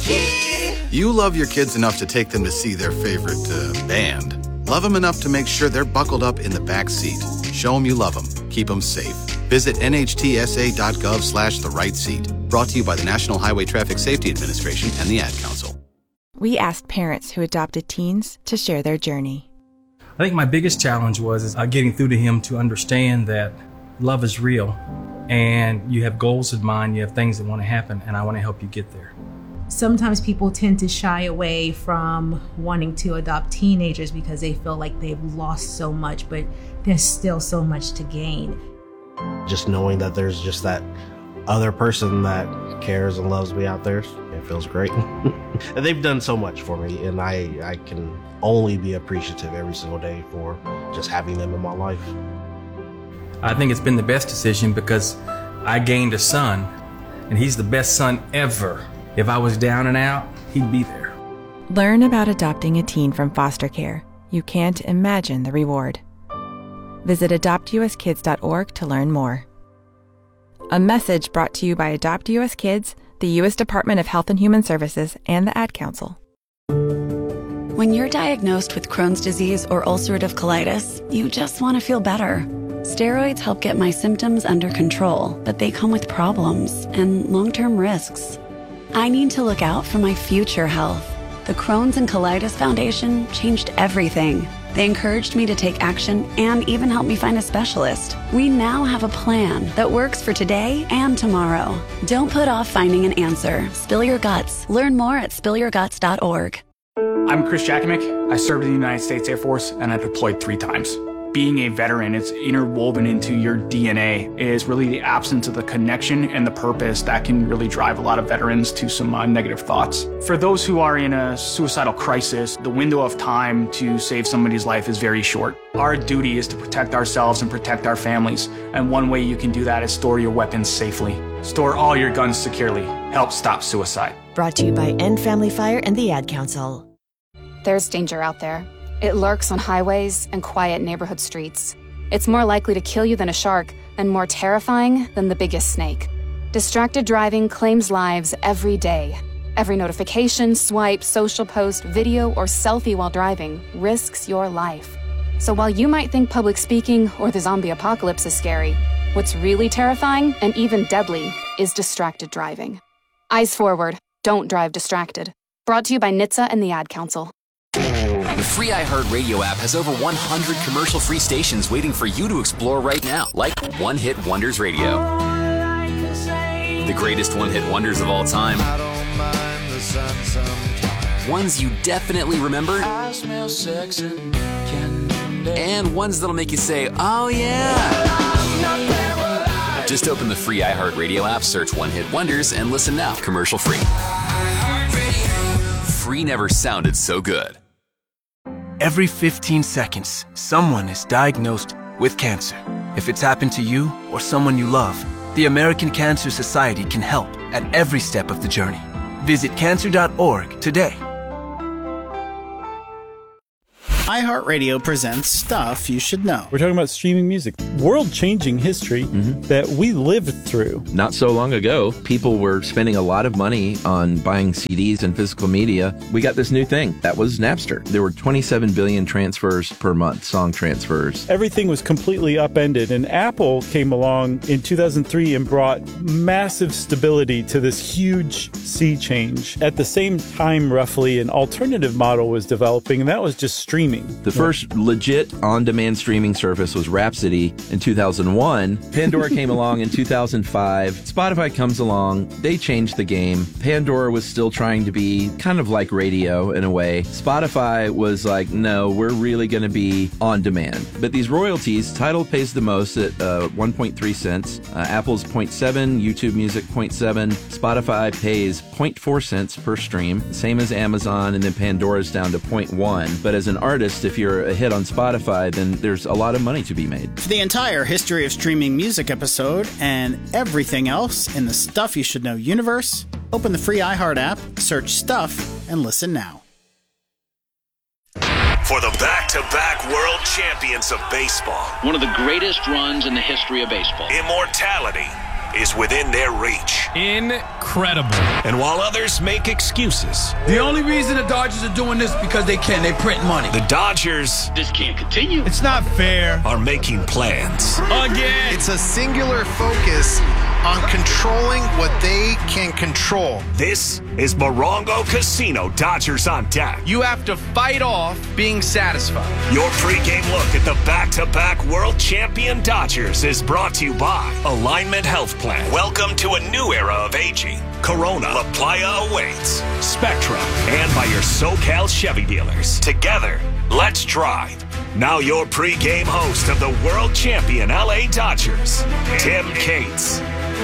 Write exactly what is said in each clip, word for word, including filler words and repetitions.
You love your kids enough to take them to see their favorite uh, band. Love them enough to make sure they're buckled up in the back seat. Show them you love them. Keep them safe. Visit nhtsa.gov slash the right seat. Brought to you by the National Highway Traffic Safety Administration and the Ad Council. We asked parents who adopted teens to share their journey. I think my biggest challenge was is, uh, getting through to him to understand that love is real and you have goals in mind, you have things that want to happen, and I want to help you get there. Sometimes people tend to shy away from wanting to adopt teenagers because they feel like they've lost so much, but there's still so much to gain. Just knowing that there's just that other person that cares and loves me out there, it feels great. And they've done so much for me, and I, I can only be appreciative every single day for just having them in my life. I think it's been the best decision because I gained a son, and he's the best son ever. If I was down and out, he'd be there. Learn about adopting a teen from foster care. You can't imagine the reward. Visit adopt u s kids dot org to learn more. A message brought to you by Adopt U S Kids, the U S Department of Health and Human Services, and the Ad Council. When you're diagnosed with Crohn's disease or ulcerative colitis, you just want to feel better. Steroids help get my symptoms under control, but they come with problems and long-term risks. I need to look out for my future health. The Crohn's and Colitis Foundation changed everything. They encouraged me to take action and even helped me find a specialist. We now have a plan that works for today and tomorrow. Don't put off finding an answer. Spill your guts. Learn more at spill your guts dot org. I'm Chris Jakimick. I served in the United States Air Force and I deployed three times. Being a veteran, it's interwoven into your D N A. It is really the absence of the connection and the purpose that can really drive a lot of veterans to some uh, negative thoughts. For those who are in a suicidal crisis, the window of time to save somebody's life is very short. Our duty is to protect ourselves and protect our families. And one way you can do that is store your weapons safely. Store all your guns securely. Help stop suicide. Brought to you by End Family Fire and the Ad Council. There's danger out there. It lurks on highways and quiet neighborhood streets. It's more likely to kill you than a shark and more terrifying than the biggest snake. Distracted driving claims lives every day. Every notification, swipe, social post, video, or selfie while driving risks your life. So while you might think public speaking or the zombie apocalypse is scary, what's really terrifying and even deadly is distracted driving. Eyes forward, don't drive distracted. Brought to you by N H T S A and the Ad Council. The free iHeartRadio app has over one hundred commercial-free stations waiting for you to explore right now, like One Hit Wonders Radio. The greatest one-hit wonders of all time. Ones you definitely remember. And ones that'll make you say, oh yeah. Just open the free iHeartRadio app, search One Hit Wonders, and listen now, commercial-free. Free never sounded so good. Every fifteen seconds, someone is diagnosed with cancer. If it's happened to you or someone you love, the American Cancer Society can help at every step of the journey. Visit cancer dot org today. iHeartRadio presents Stuff You Should Know. We're talking about streaming music, world-changing history mm-hmm. that we lived through. Not so long ago, people were spending a lot of money on buying C Ds and physical media. We got this new thing. That was Napster. There were twenty-seven billion transfers per month, song transfers. Everything was completely upended, and Apple came along in two thousand three and brought massive stability to this huge sea change. At the same time, roughly, an alternative model was developing, and that was just streaming. The first legit on-demand streaming service was Rhapsody in two thousand one. Pandora came along in two thousand five. Spotify comes along. They changed the game. Pandora was still trying to be kind of like radio in a way. Spotify was like, no, we're really going to be on demand. But these royalties, Tidal pays the most at uh, one point three cents. Uh, Apple's zero point seven, YouTube Music zero point seven. Spotify pays zero point four cents per stream, same as Amazon, and then Pandora's down to zero point one. But as an artist, if you're a hit on Spotify, then there's a lot of money to be made. For the entire history of streaming music episode and everything else in the Stuff You Should Know universe, open the free iHeart app, search Stuff, and listen now. For the back-to-back world champions of baseball. One of the greatest runs in the history of baseball. Immortality is within their reach. Incredible. And while others make excuses, The only reason the Dodgers are doing this is because they can. They print money. the Dodgers This can't continue. It's not fair. Are making plans. Again. It's a singular focus on controlling what they can control. This is Morongo Casino Dodgers on Deck. You have to fight off being satisfied. Your pregame look at the back-to-back world champion Dodgers is brought to you by Alignment Health Plan. Welcome to a new era of aging. Corona, La Playa awaits. Spectra, and by your SoCal Chevy dealers. Together, let's drive. Now your pregame host of the world champion L A Dodgers, Tim Cates.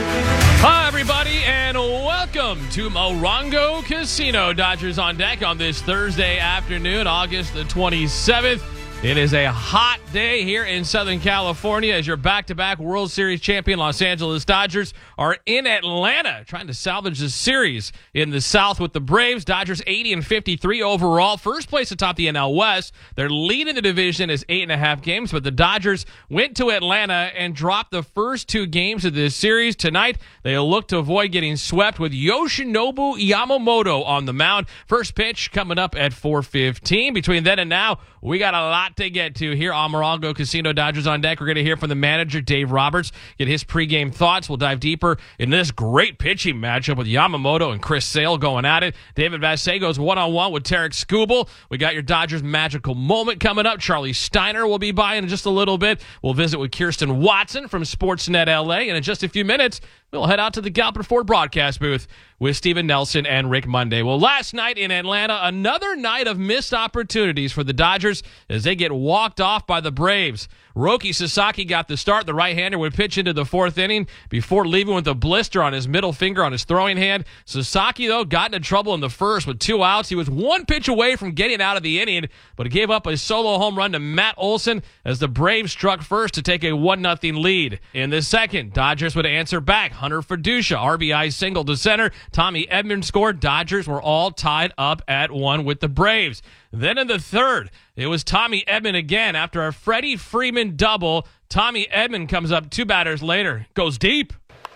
Hi, everybody, and welcome to Morongo Casino. Dodgers on Deck on this Thursday afternoon, August the twenty-seventh. It is a hot day here in Southern California as your back-to-back World Series champion Los Angeles Dodgers are in Atlanta trying to salvage the series in the South with the Braves. Dodgers eighty and fifty-three overall, first place atop the N L West. They're leading the division as eight and a half games, but the Dodgers went to Atlanta and dropped the first two games of this series. Tonight, they'll look to avoid getting swept with Yoshinobu Yamamoto on the mound. First pitch coming up at four fifteen. Between then and now, we got a lot to get to here on Morongo Casino Dodgers on Deck. We're going to hear from the manager, Dave Roberts, get his pregame thoughts. We'll dive deeper in this great pitching matchup with Yamamoto and Chris Sale going at it. David Vassegh goes one-on-one with Tarek Skubal. We got your Dodgers magical moment coming up. Charlie Steiner will be by in just a little bit. We'll visit with Kirsten Watson from Sportsnet L A. And in just a few minutes, we'll head out to the Gallup Ford broadcast booth with Steven Nelson and Rick Monday. Well, last night in Atlanta, another night of missed opportunities for the Dodgers as they get walked off by the Braves. Roki Sasaki got the start. The right-hander would pitch into the fourth inning before leaving with a blister on his middle finger on his throwing hand. Sasaki, though, got into trouble in the first with two outs. He was one pitch away from getting out of the inning, but he gave up a solo home run to Matt Olson as the Braves struck first to take a one nothing lead. In the second, Dodgers would answer back. Hunter Fedusha, R B I single to center. Tommy Edman scored. Dodgers were all tied up at one with the Braves. Then in the third, it was Tommy Edman again. After a Freddie Freeman double, Tommy Edman comes up two batters later, goes deep.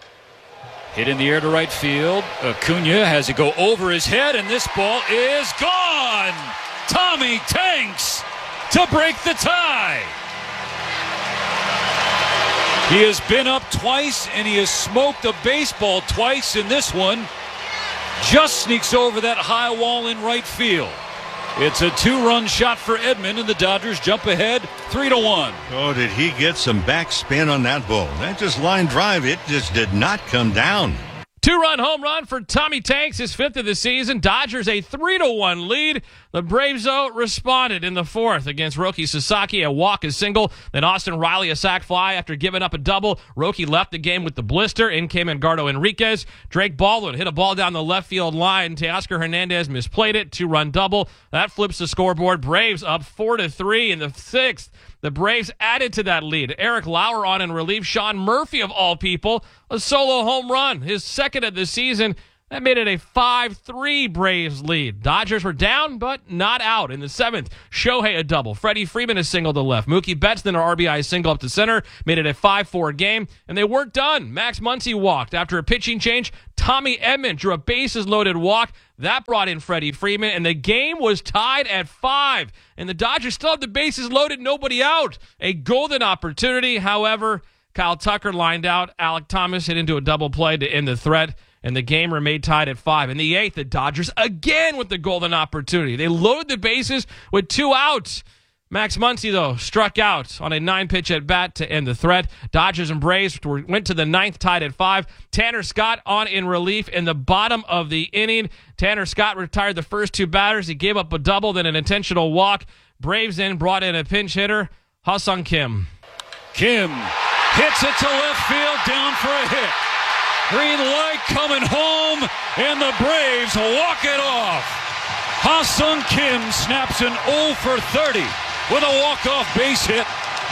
Hit in the air to right field. Acuna has it go over his head, and this ball is gone. Tommy tanks to break the tie. He has been up twice, and he has smoked a baseball twice, and this one just sneaks over that high wall in right field. It's a two-run shot for Edman, and the Dodgers jump ahead three to one. Oh, did he get some backspin on that ball? That just line drive. It just did not come down. Two-run home run for Tommy Tanks, his fifth of the season. Dodgers a three to one lead. The Braves, though, responded in the fourth against Roki Sasaki. A walk, a single. Then Austin Riley, a sac fly after giving up a double. Roki left the game with the blister. In came Edgardo Enriquez. Drake Baldwin hit a ball down the left field line. Teoscar Hernandez misplayed it. Two-run double. That flips the scoreboard. Braves up four to three in the sixth. The Braves added to that lead. Eric Lauer on in relief. Sean Murphy, of all people, a solo home run, his second of the season. That made it a five three Braves lead. Dodgers were down, but not out. In the seventh, Shohei a double. Freddie Freeman a single to left. Mookie Betts then an R B I single up to center. Made it a five four game, and they weren't done. Max Muncy walked. After a pitching change, Tommy Edman drew a bases-loaded walk. That brought in Freddie Freeman, and the game was tied at five. And the Dodgers still have the bases loaded, nobody out. A golden opportunity. However, Kyle Tucker lined out. Alek Thomas hit into a double play to end the threat, and the game remained tied at five. In the eighth, the Dodgers again with the golden opportunity. They loaded the bases with two outs. Max Muncy, though, struck out on a nine-pitch at-bat to end the threat. Dodgers and Braves went to the ninth, tied at five. Tanner Scott on in relief in the bottom of the inning. Tanner Scott retired the first two batters. He gave up a double, then an intentional walk. Braves then brought in a pinch hitter, Ha-Sung Kim. Kim hits it to left field, down for a hit. Green light coming home, and the Braves walk it off. Ha-Sung Kim snaps an oh for thirty. With a walk-off base hit.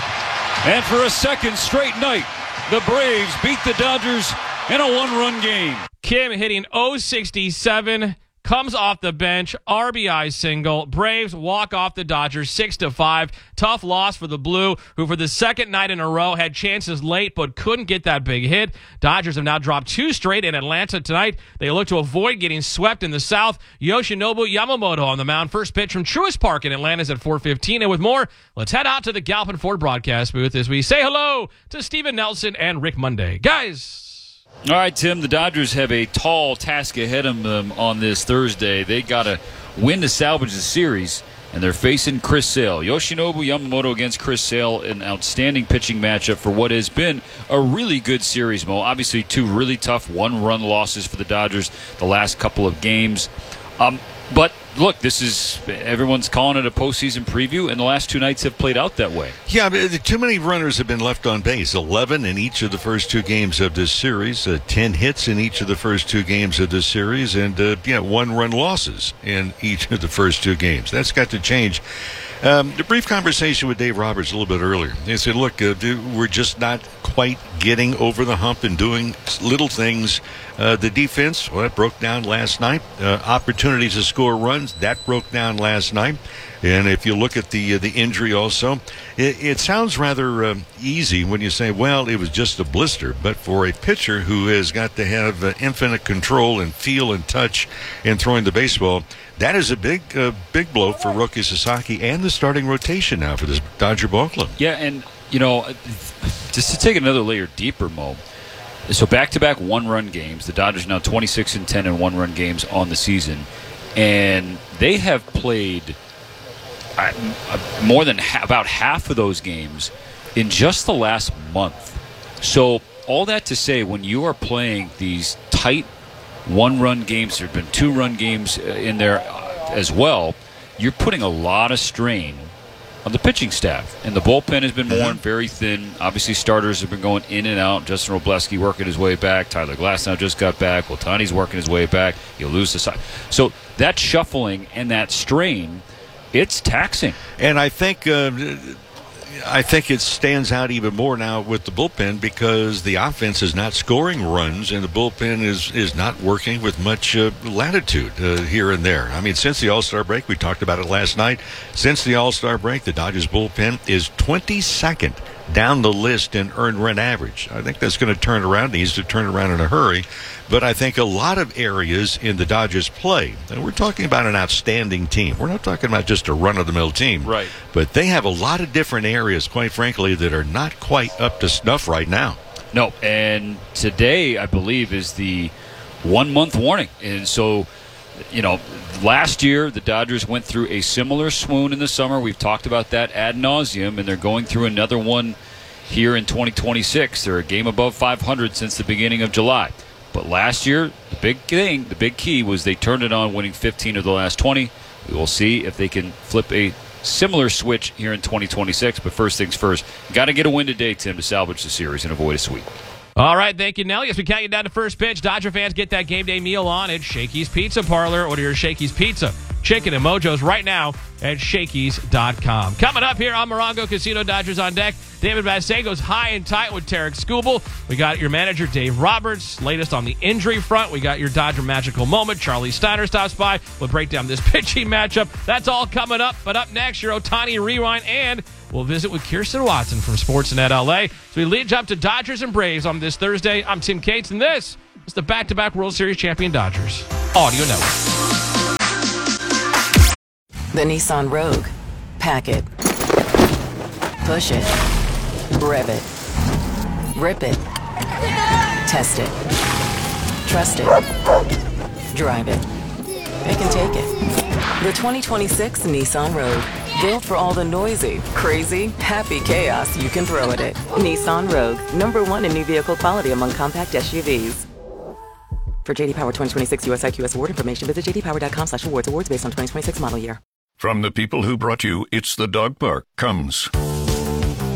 And for a second straight night, the Braves beat the Dodgers in a one-run game. Kim hitting oh sixty-seven, comes off the bench, R B I single. Braves walk off the Dodgers six to five. Tough loss for the Blue, who for the second night in a row had chances late but couldn't get that big hit. Dodgers have now dropped two straight in Atlanta tonight. They look to avoid getting swept in the South. Yoshinobu Yamamoto on the mound. First pitch from Truist Park in Atlanta's at four fifteen. And with more, let's head out to the Galpin Ford broadcast booth as we say hello to Steven Nelson and Rick Monday. Guys. All right, Tim, the Dodgers have a tall task ahead of them on this Thursday. They got to win to salvage the series, and they're facing Chris Sale. Yoshinobu Yamamoto against Chris Sale, an outstanding pitching matchup for what has been a really good series, Mo. Obviously, two really tough one-run losses for the Dodgers the last couple of games. Um, but, look, this is everyone's calling it a postseason preview, and the last two nights have played out that way. Yeah, but too many runners have been left on base. eleven in each of the first two games of this series, uh, ten hits in each of the first two games of this series, and uh, yeah, one-run losses in each of the first two games. That's got to change. Um, the brief conversation with Dave Roberts a little bit earlier. He said, look, uh, we're just not quite getting over the hump and doing little things. Uh, the defense, well, that broke down last night. Uh, opportunities to score runs, that broke down last night. And if you look at the uh, the injury also, it, it sounds rather um, easy when you say, well, it was just a blister. But for a pitcher who has got to have uh, infinite control and feel and touch in throwing the baseball, that is a big uh, big blow for Roki Sasaki and the starting rotation now for this Dodger ball club. Yeah, and, you know, just to take another layer deeper, Mo, so back-to-back one-run games. The Dodgers now twenty-six and ten in one-run games on the season. And they have played uh, more than ha- about half of those games in just the last month. So all that to say, when you are playing these tight one-run games, there have been two-run games in there as well, you're putting a lot of strain on the pitching staff. And the bullpen has been worn very thin. Obviously, starters have been going in and out. Justin Robleski working his way back. Tyler Glasnow just got back. Ohtani's working his way back. You'll lose the side. So that shuffling and that strain, it's taxing. And I think uh, I think it stands out even more now with the bullpen because the offense is not scoring runs and the bullpen is, is not working with much uh, latitude uh, here and there. I mean, since the All-Star break, we talked about it last night, since the All-Star break, the Dodgers bullpen is twenty-second down the list in earned run average. I think that's going to turn around, needs to turn around in a hurry. But I think a lot of areas in the Dodgers play, and we're talking about an outstanding team. We're not talking about just a run-of-the-mill team. Right. But they have a lot of different areas, quite frankly, that are not quite up to snuff right now. No, and today, I believe, is the one-month warning. And so, you know, last year, the Dodgers went through a similar swoon in the summer. We've talked about that ad nauseum, and they're going through another one here in twenty twenty-six. They're a game above five hundred since the beginning of July. But last year, the big thing, the big key was they turned it on, winning fifteen of the last twenty. We will see if they can flip a similar switch here in twenty twenty-six. But first things first, got to get a win today, Tim, to salvage the series and avoid a sweep. All right, thank you, Nelly. As we count you down to first pitch, Dodger fans get that game day meal on at Shakey's Pizza Parlor. Order your Shakey's Pizza, chicken, and mojos right now at Shakey's dot com. Coming up here on Morongo Casino, Dodgers on deck, David Bassett goes high and tight with Tarek Skubal. We got your manager, Dave Roberts, latest on the injury front. We got your Dodger magical moment. Charlie Steiner stops by. We'll break down this pitching matchup. That's all coming up. But up next, your Ohtani Rewind, and we'll visit with Kirsten Watson from Sportsnet L A. So we lead jump to Dodgers and Braves on this Thursday. I'm Tim Cates, and this is the back-to-back World Series champion Dodgers Audio Network. The Nissan Rogue. Pack it. Push it. Rev it. Rip it. Test it. Trust it. Drive it. It can take it. The twenty twenty-six Nissan Rogue. Built for all the noisy, crazy, happy chaos you can throw at it. Nissan Rogue. Number one in new vehicle quality among compact S U Vs. For J D Power twenty twenty-six U S I Q S award information, visit j d power dot com slash awards. Awards based on twenty twenty-six model year. From the people who brought you It's the Dog Park comes